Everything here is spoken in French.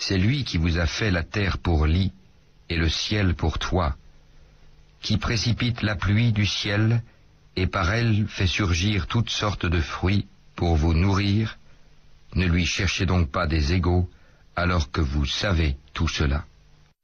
C'est lui qui vous a fait la terre pour lit et le ciel pour toit, qui précipite la pluie du ciel et par elle fait surgir toutes sortes de fruits pour vous nourrir. Ne lui cherchez donc pas des égaux alors que vous savez tout cela.